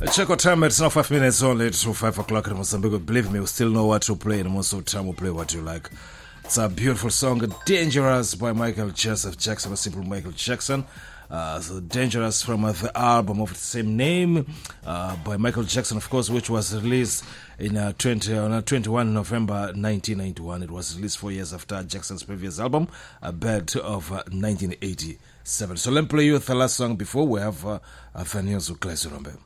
Check our time, it's now 5 minutes only to 5 o'clock in Mozambique. Believe me, we still know what to play, and most of the time we'll play what you like. It's a beautiful song, Dangerous by Michael Joseph Jackson, or simple Michael Jackson. So Dangerous from the album of the same name by Michael Jackson, of course, which was released in 21 November 1991. It was released 4 years after Jackson's previous album, A Bed of 1987. So let me play you the last song before we have the news with Clay Surombe.